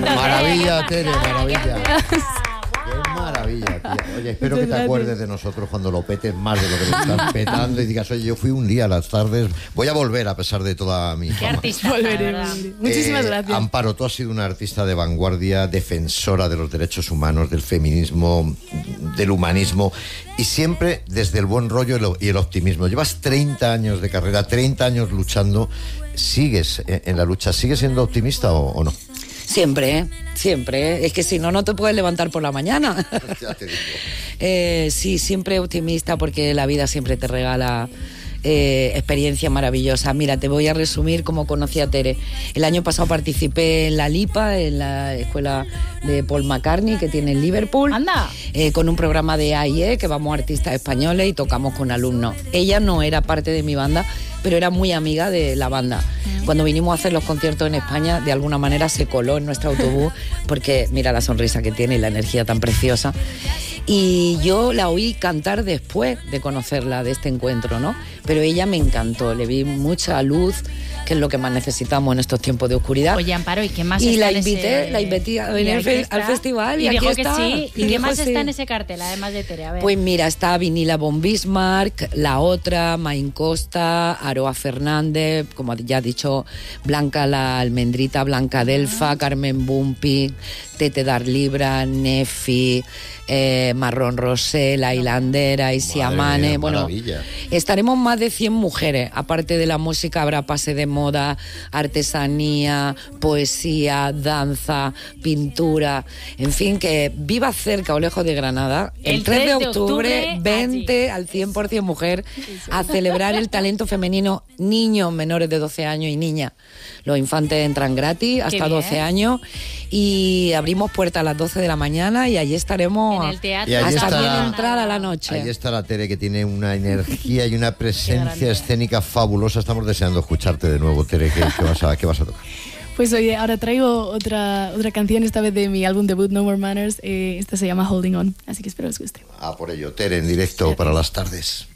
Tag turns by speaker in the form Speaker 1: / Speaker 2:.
Speaker 1: Maravilla, Tere, maravilla. Qué maravilla, tía. Oye, espero que te acuerdes de nosotros cuando lo petes más de lo que lo estás petando y digas, oye, yo fui un día a las tardes, voy a volver a pesar de toda mi
Speaker 2: Qué
Speaker 1: fama.
Speaker 2: artista.
Speaker 3: Volveré. Muchísimas gracias.
Speaker 1: Amparo, tú has sido una artista de vanguardia, defensora de los derechos humanos, del feminismo, del humanismo y siempre desde el buen rollo y el optimismo. Llevas 30 años de carrera, 30 años luchando. ¿Sigues en la lucha? ¿Sigues siendo optimista o no?
Speaker 4: Siempre, siempre. Es que si no, no te puedes levantar por la mañana.
Speaker 1: Ya te digo.
Speaker 4: Sí, siempre optimista porque la vida siempre te regala experiencias maravillosas. Mira, te voy a resumir cómo conocí a Tere. El año pasado participé en la LIPA, en la escuela de Paul McCartney que tiene en Liverpool.
Speaker 2: ¡Anda!
Speaker 4: Con un programa de AIE que vamos artistas españoles y tocamos con alumnos. Ella no era parte de mi banda, pero era muy amiga de la banda. Cuando vinimos a hacer los conciertos en España, de alguna manera se coló en nuestro autobús porque mira la sonrisa que tiene y la energía tan preciosa. Y yo la oí cantar después de conocerla, de este encuentro, ¿no? Pero ella me encantó, le vi mucha luz, que es lo que más necesitamos en estos tiempos de oscuridad.
Speaker 2: Oye, Amparo, ¿y qué más
Speaker 4: y
Speaker 2: está
Speaker 4: la
Speaker 2: en
Speaker 4: invité a venir al festival
Speaker 2: y
Speaker 4: aquí
Speaker 2: dijo
Speaker 4: está.
Speaker 2: que sí. ¿Y qué
Speaker 4: dijo
Speaker 2: más
Speaker 4: sí.
Speaker 2: está en ese cartel, además de Tere? A ver.
Speaker 4: Pues mira, está Vinila von Bismarck, La Otra, Main Costa, Aroa Fernández, como ya ha dicho, Blanca la Almendrita, Blanca Delfa, Carmen Bumpi, Tete Darlibra, Nefi, Marrón Rosé, La Hilandera, Isiamane. Bueno,
Speaker 1: maravilla.
Speaker 4: estaremos más de 100 mujeres. Aparte de la música habrá pase de moda, artesanía, poesía, danza, pintura. En fin, que viva cerca o lejos de Granada. El 3 de octubre, 20 al 100% mujer, a celebrar el talento femenino, niños menores de 12 años y niñas. Los infantes entran gratis hasta 12 años y abrimos puertas a las 12 de la mañana y allí estaremos
Speaker 2: en el teatro
Speaker 4: hasta
Speaker 1: está,
Speaker 4: bien entrada la noche.
Speaker 1: Ahí está la Tere, que tiene una energía y una presencia escénica fabulosa. Estamos deseando escucharte de nuevo, Tere. ¿Qué vas a tocar?
Speaker 3: Pues oye, ahora traigo otra canción, esta vez de mi álbum debut, No More Manners. Esta se llama Holding On, así que espero os guste.
Speaker 1: Por ello, Tere, en directo para las tardes.